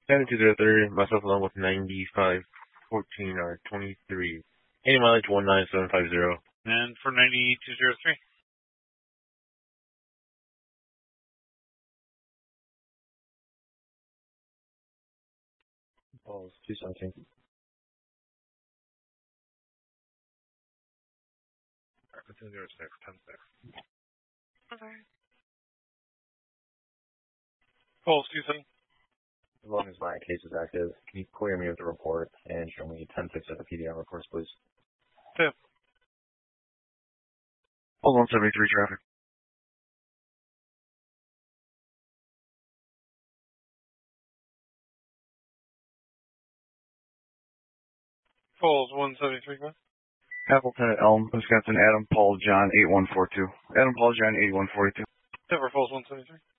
7203, myself along with 9514 or 23. Any mileage 19750. And for 9203. Falls 217. 1006, 10-6. Okay. Falls 27. As long as my case is active, can you clear me with the report and show me 10-6 at the PDM reports, please? Yeah. Hold on, 73 traffic. Falls 173. Appleton at Elm, Wisconsin, Adam Paul John 8142. Adam Paul John 8142. Denver Falls 173.